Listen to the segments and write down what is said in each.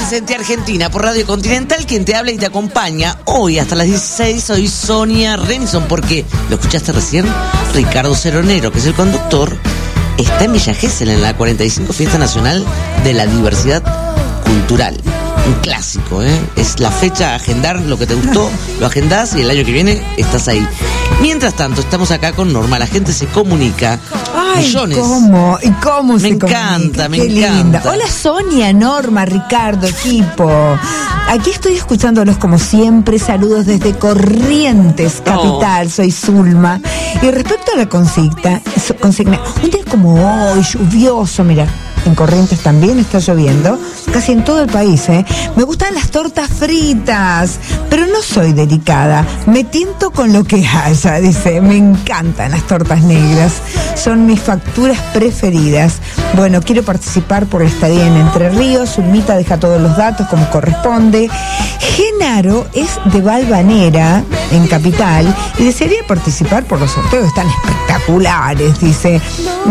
Sentí Argentina por Radio Continental, quien te habla y te acompaña hoy hasta las 16. Soy Sonia Renson, porque lo escuchaste recién, Ricardo Ceronero, que es el conductor, está en Villa Gesell en la 45 Fiesta Nacional de la Diversidad Cultural. Un clásico, ¿eh? Es la fecha a agendar, lo que te gustó, lo agendás y el año que viene estás ahí. Mientras tanto, estamos acá con Norma, la gente se comunica. Ay, millones. ¿Cómo? ¿Y cómo se comunica? Me Qué encanta. Linda. Hola Sonia, Norma, Ricardo, equipo. Aquí estoy escuchándolos como siempre. Saludos desde Corrientes, capital. Soy Zulma. Y respecto a la consigna, un día como hoy, lluvioso, mira. En Corrientes también está lloviendo, casi en todo el país, ¿eh? Me gustan las tortas fritas, pero no soy delicada. Me tiento con lo que haya, dice. Me encantan las tortas negras. Son mis facturas preferidas. Bueno, quiero participar por la estadía en Entre Ríos. Zulmita deja todos los datos como corresponde. Genaro es de Valvanera, en Capital, y desearía participar por los sorteos. Están espectaculares, dice.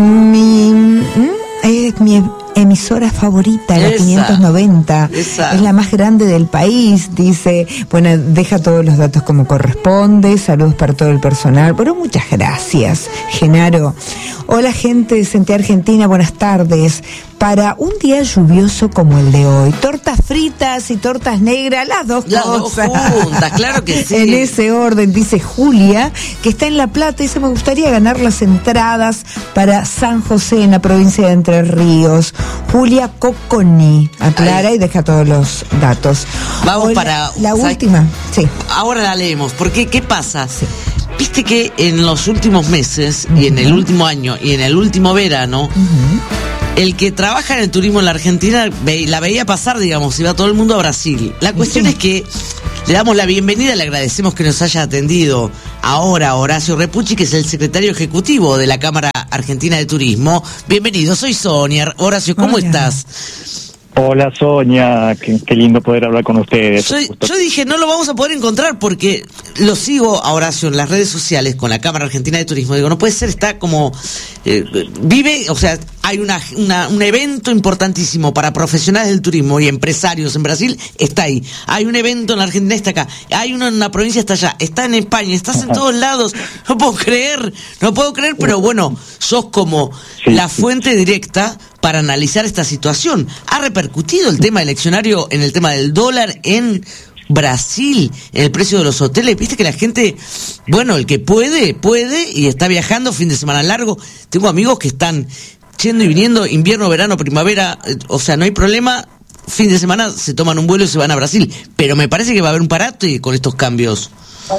Es mi emisora favorita, la 590. Esa. Es la más grande del país, dice. Bueno, deja todos los datos como corresponde. Saludos para todo el personal. Bueno, muchas gracias, Genaro. Hola, gente de Sentí Argentina, buenas tardes. Para un día lluvioso como el de hoy, tortas fritas y tortas negras, las dos cosas. Dos juntas, claro que sí. En ese orden, dice Julia, que está en La Plata, dice, me gustaría ganar las entradas para San José en la provincia de Entre Ríos. Julia Coconi, aclara y deja todos los datos. Vamos para la última, sí. Ahora la leemos, porque ¿qué pasa? Sí. Viste que en los últimos meses, y en el último año, y en el último verano, el que trabaja en el turismo en la Argentina la veía pasar, digamos, iba todo el mundo a Brasil. La cuestión es que le damos la bienvenida, le agradecemos que nos haya atendido ahora Horacio Repucci, que es el secretario ejecutivo de la Cámara Argentina de Turismo. Bienvenido, soy Sonia. Horacio, ¿cómo estás? Hola Sonia, qué lindo poder hablar con ustedes. Yo dije, no lo vamos a poder encontrar porque lo sigo a Horacio en las redes sociales con la Cámara Argentina de Turismo. Digo, no puede ser, está como... vive, o sea, hay un evento importantísimo para profesionales del turismo y empresarios en Brasil, está ahí. Hay un evento en la Argentina, está acá. Hay uno en la provincia, está allá. Está en España, estás en todos lados. No puedo creer, pero bueno, sos como la fuente directa para analizar esta situación. ¿Ha repercutido el tema eleccionario en el tema del dólar en Brasil, en el precio de los hoteles? Viste que la gente, bueno, el que puede y está viajando fin de semana largo. Tengo amigos que están yendo y viniendo, invierno, verano, primavera, o sea, no hay problema. Fin de semana se toman un vuelo y se van a Brasil. Pero me parece que va a haber un parate con estos cambios.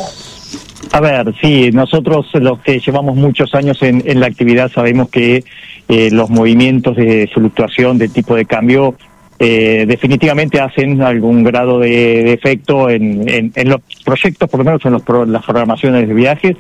A ver, sí, nosotros los que llevamos muchos años en la actividad sabemos que los movimientos de fluctuación del tipo de cambio definitivamente hacen algún grado de efecto en los proyectos, por lo menos en las programaciones de viajes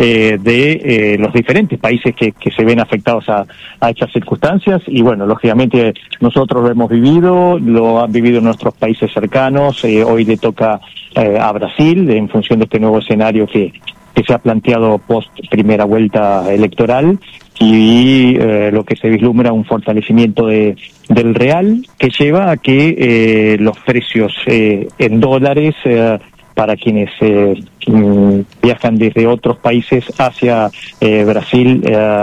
de los diferentes países que se ven afectados a estas circunstancias. Y bueno, lógicamente nosotros lo hemos vivido, lo han vivido nuestros países cercanos. Hoy le toca a Brasil en función de este nuevo escenario que se ha planteado post primera vuelta electoral, y lo que se vislumbra un fortalecimiento del real, que lleva a que los precios en dólares para quienes viajan desde otros países hacia Brasil,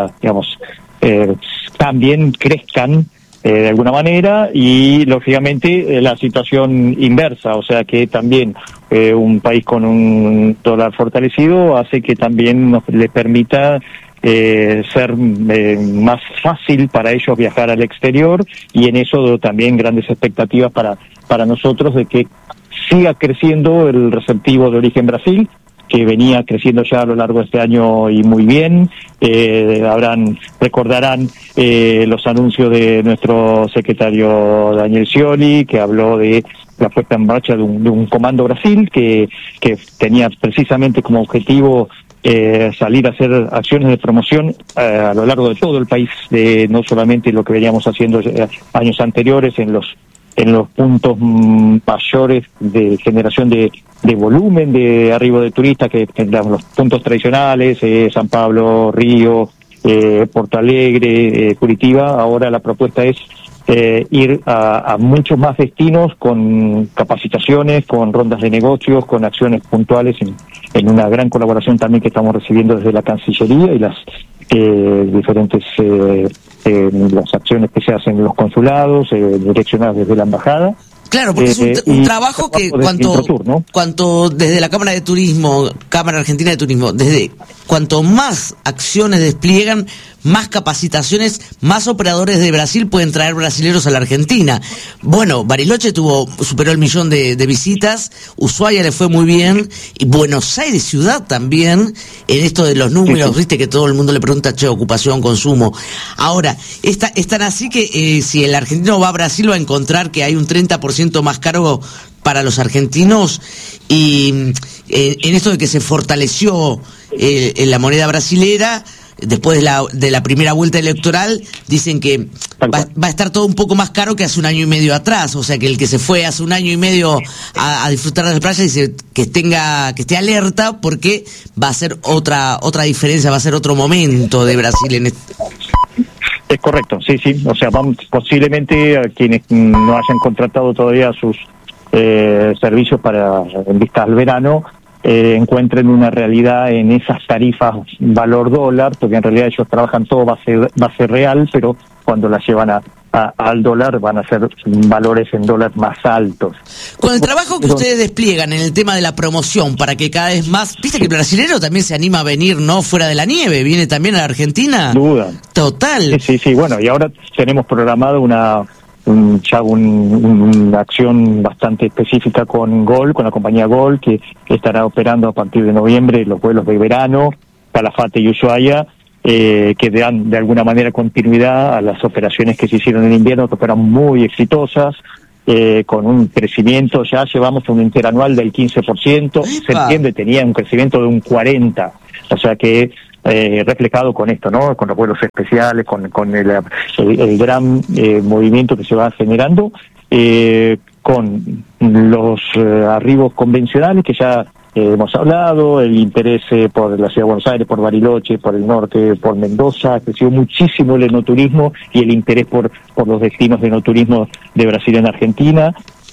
también crezcan de alguna manera, y lógicamente la situación inversa, o sea que también un país con un dólar fortalecido hace que también le permita ser más fácil para ellos viajar al exterior, y en eso también grandes expectativas para nosotros de que siga creciendo el receptivo de origen Brasil, que venía creciendo ya a lo largo de este año y muy bien. Recordarán los anuncios de nuestro secretario Daniel Scioli, que habló de la puesta en marcha de un Comando Brasil que tenía precisamente como objetivo salir a hacer acciones de promoción a lo largo de todo el país, no solamente lo que veníamos haciendo años anteriores en los puntos mayores de generación de volumen de arribo de turistas, que los puntos tradicionales, San Pablo, Río, Porto Alegre, Curitiba. Ahora la propuesta es ir a muchos más destinos con capacitaciones, con rondas de negocios, con acciones puntuales, en una gran colaboración también que estamos recibiendo desde la Cancillería y las diferentes las acciones que se hacen en los consulados, direccionadas desde la Embajada. Claro, porque es un trabajo que cuanto desde la Cámara de Turismo, Cámara Argentina de Turismo, desde cuanto más acciones despliegan, más capacitaciones, más operadores de Brasil pueden traer brasileros a la Argentina. Bueno, Bariloche superó el 1 millón de visitas, Ushuaia le fue muy bien, y Buenos Aires ciudad también, en esto de los números, viste que todo el mundo le pregunta, ocupación, consumo. Ahora, es tan así que si el argentino va a Brasil va a encontrar que hay un 30% más caro para los argentinos, y en esto de que se fortaleció la moneda brasilera después de la primera vuelta electoral, dicen que va a estar todo un poco más caro que hace un año y medio atrás. O sea, que el que se fue hace un año y medio a disfrutar de las playas dice que esté alerta, porque va a ser otra diferencia, va a ser otro momento de Brasil en este. Es correcto, sí. O sea, posiblemente a quienes no hayan contratado todavía sus servicios en vista al verano, encuentren una realidad en esas tarifas valor dólar, porque en realidad ellos trabajan todo base real, pero cuando las llevan al dólar van a ser valores en dólar más altos. Con el trabajo que ustedes despliegan en el tema de la promoción para que cada vez más, viste que el brasilero también se anima a venir, ¿no? Fuera de la nieve, viene también a la Argentina. Duda. Total. Sí, bueno, y ahora tenemos programado una acción bastante específica con GOL, con la compañía GOL, que estará operando a partir de noviembre los vuelos de verano, Calafate y Ushuaia, que dan de alguna manera continuidad a las operaciones que se hicieron en invierno, que fueron muy exitosas, con un crecimiento, ya llevamos un interanual del 15%, septiembre tenía un crecimiento de un 40%, o sea que reflejado con esto, ¿no? Con los vuelos especiales, con el gran movimiento que se va generando, con los arribos convencionales que ya hemos hablado, el interés por la Ciudad de Buenos Aires, por Bariloche, por el norte, por Mendoza, ha crecido muchísimo el enoturismo y el interés por los destinos de enoturismo de Brasil en Argentina.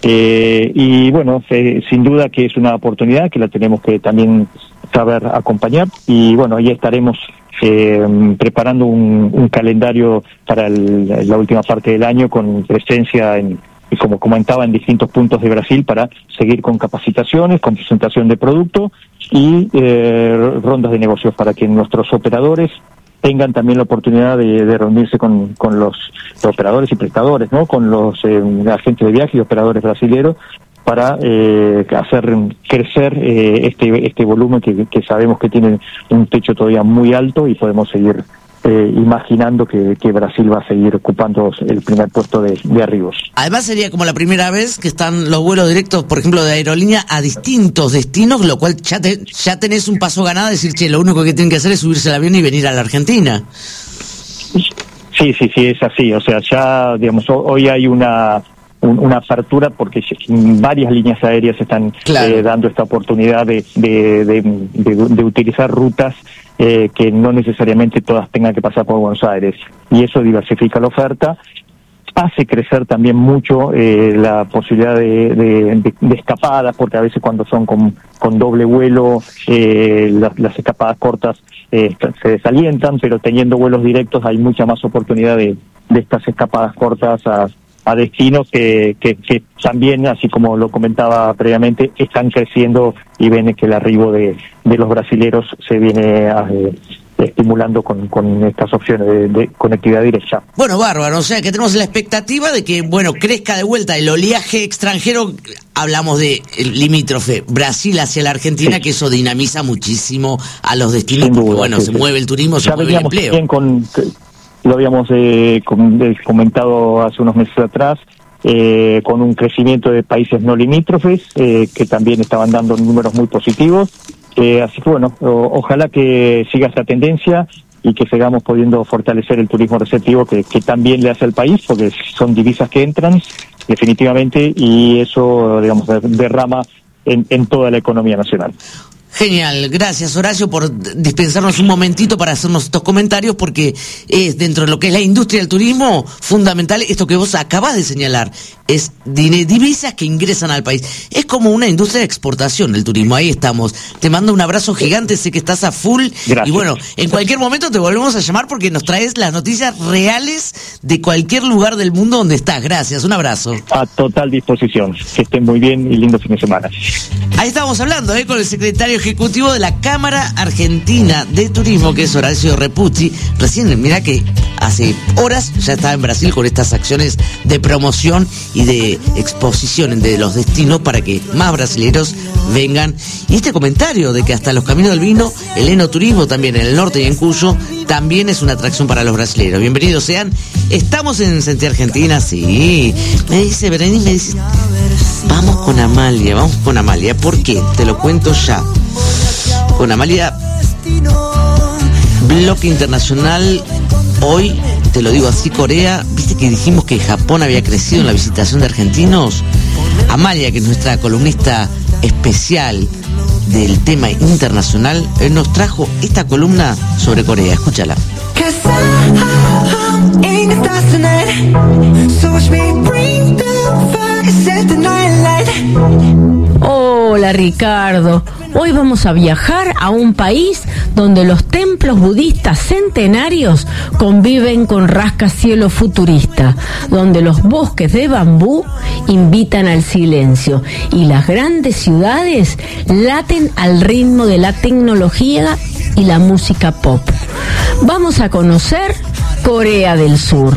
Y bueno, sin duda que es una oportunidad que la tenemos que también saber acompañar, y bueno, ahí estaremos preparando un calendario para la última parte del año con presencia y como comentaba, en distintos puntos de Brasil, para seguir con capacitaciones, con presentación de producto y rondas de negocios para que nuestros operadores tengan también la oportunidad de reunirse con los operadores y prestadores, ¿no? Con los agentes de viaje y operadores brasileños, para hacer crecer este volumen que sabemos que tiene un techo todavía muy alto, y podemos seguir imaginando que Brasil va a seguir ocupando el primer puesto de arribos. Además sería como la primera vez que están los vuelos directos, por ejemplo, de aerolínea a distintos destinos, lo cual ya tenés un paso ganado, decir, lo único que tienen que hacer es subirse al avión y venir a la Argentina. Sí, es así. O sea, ya, digamos, hoy hay una apertura, porque varias líneas aéreas están dando esta oportunidad de utilizar rutas que no necesariamente todas tengan que pasar por Buenos Aires, y eso diversifica la oferta, hace crecer también mucho la posibilidad de escapadas, porque a veces cuando son con doble vuelo las escapadas cortas se desalientan, pero teniendo vuelos directos hay mucha más oportunidad de estas escapadas cortas a destinos que también, así como lo comentaba previamente, están creciendo, y ven que el arribo de los brasileros se viene estimulando con estas opciones de conectividad directa. Bueno, bárbaro, o sea que tenemos la expectativa de que, crezca de vuelta el oleaje extranjero. Hablamos de limítrofe, Brasil hacia la Argentina, que eso dinamiza muchísimo a los destinos, porque se mueve el turismo, se mueve el empleo. Lo habíamos comentado hace unos meses atrás, con un crecimiento de países no limítrofes, que también estaban dando números muy positivos. Así que ojalá que siga esta tendencia y que sigamos pudiendo fortalecer el turismo receptivo que también le hace al país, porque son divisas que entran definitivamente, y eso, digamos, derrama en toda la economía nacional. Genial, gracias Horacio por dispensarnos un momentito para hacernos estos comentarios, porque es dentro de lo que es la industria del turismo fundamental esto que vos acabas de señalar, es divisas que ingresan al país, es como una industria de exportación el turismo, ahí estamos, te mando un abrazo gigante, sé que estás a full. Gracias. Y bueno, en cualquier momento te volvemos a llamar porque nos traes las noticias reales de cualquier lugar del mundo donde estás, gracias, un abrazo. A total disposición, que estén muy bien y lindo fin de semana. Ahí estábamos hablando con el secretario ejecutivo de la Cámara Argentina de Turismo, que es Horacio Repucci. Recién, mirá que hace horas ya estaba en Brasil con estas acciones de promoción y de exposición de los destinos para que más brasileños vengan. Y este comentario de que hasta los Caminos del Vino, el enoturismo también en el norte y en Cuyo, también es una atracción para los brasileños. Bienvenidos sean. Estamos en Sentir Argentina, sí. Me dice Berenice, me dice, vamos con Amalia. ¿Por qué? Te lo cuento ya. Con Amalia, bloque internacional, hoy, te lo digo así, Corea, viste que dijimos que Japón había crecido en la visitación de argentinos. Amalia, que es nuestra columnista especial del tema internacional, nos trajo esta columna sobre Corea, escúchala. Hola Ricardo, hoy vamos a viajar a un país donde los templos budistas centenarios conviven con rascacielos futuristas, donde los bosques de bambú invitan al silencio y las grandes ciudades laten al ritmo de la tecnología y la música pop. Vamos a conocer Corea del Sur.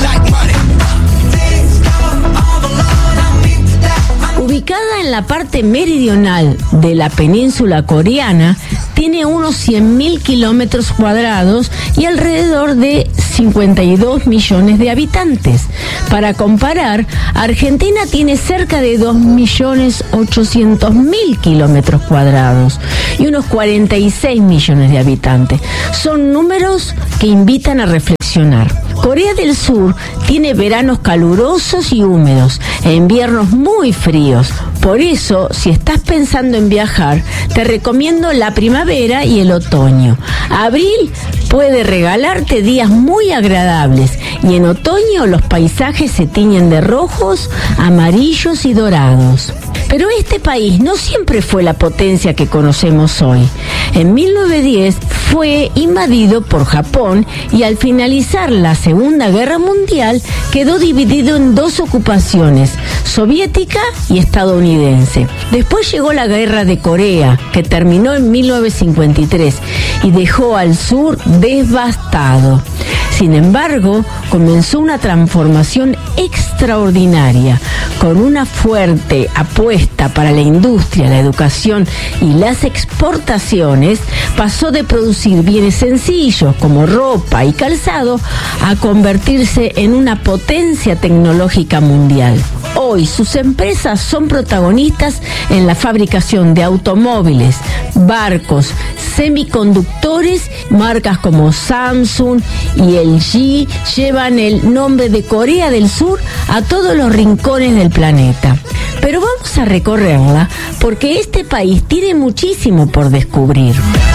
Ubicada en la parte meridional de la península coreana, tiene unos 100.000 kilómetros cuadrados y alrededor de 52 millones de habitantes. Para comparar, Argentina tiene cerca de 2.800.000 kilómetros cuadrados y unos 46 millones de habitantes. Son números que invitan a reflexionar. Corea del Sur tiene veranos calurosos y húmedos e inviernos muy fríos. Por eso, si estás pensando en viajar, te recomiendo la primavera y el otoño. Abril puede regalarte días muy agradables y en otoño los paisajes se tiñen de rojos, amarillos y dorados. Pero este país no siempre fue la potencia que conocemos hoy. En 1910 fue invadido por Japón y al finalizar la Segunda Guerra Mundial quedó dividido en dos ocupaciones, soviética y estadounidense. Después llegó la Guerra de Corea, que terminó en 1953 y dejó al sur devastado. Sin embargo, comenzó una transformación extraordinaria, con una fuerte apuesta para la industria, la educación y las exportaciones. Pasó de producir bienes sencillos como ropa y calzado a convertirse en una potencia tecnológica mundial. Hoy sus empresas son protagonistas en la fabricación de automóviles, barcos, semiconductores. Marcas como Samsung y LG llevan el nombre de Corea del Sur a todos los rincones del planeta. Pero vamos a recorrerla porque este país tiene muchísimo por descubrir.